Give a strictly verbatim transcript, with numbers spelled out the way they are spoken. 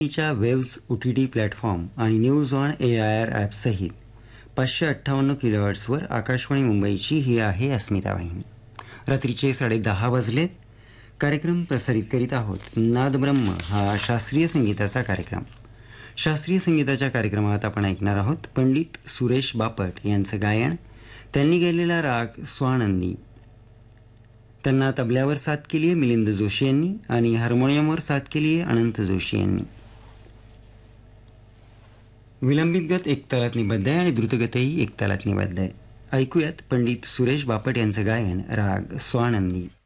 च्या waves O T T platform आणि news on A I R ॲपसहित पाचशे अठ्ठावन्न किलोहर्ट्सवर आकाशवाणी मुंबईची ही आहे अस्मिता वाहिनी. रात्रीचे साडेदहा वाजलेत. कार्यक्रम प्रसारित करीत आहोत नादब्रह्म हा शास्त्रीय संगीताचा कार्यक्रम. शास्त्रीय संगीताच्या कार्यक्रमात आपण ऐकणार आहोत पंडित सुरेश बापट यांचं गायन. त्यांनी गायलेला राग स्वानंदी. त्यांना तबल्यावर साथ केली आहे मिलिंद जोशी यांनी आणि हार्मोनियमवर साथ केली आहे अनंत जोशी यांनी. विलंबित गत एक तालात निबद्ध आहे आणि द्रुतगतही एक तालात निबद्ध आहे. ऐकूयात पंडित सुरेश बापट यांचं गायन राग स्वानंदी.